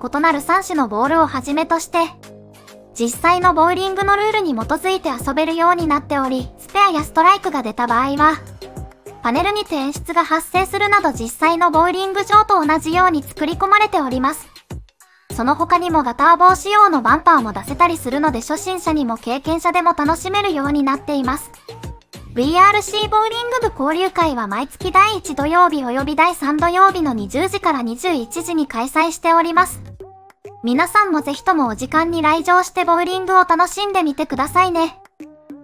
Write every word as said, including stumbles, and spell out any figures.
異なるさん種のボールをはじめとして、実際のボウリングのルールに基づいて遊べるようになっており、スペアやストライクが出た場合は、パネルにて演出が発生するなど実際のボウリング場と同じように作り込まれております。その他にもガター棒仕様のバンパーも出せたりするので初心者にも経験者でも楽しめるようになっています。ブイアールシー ボウリング部交流会は毎月だいいち土曜日及びだいさん土曜日のにじゅうじからにじゅういちじに開催しております。皆さんもぜひともお時間に来場してボウリングを楽しんでみてくださいね。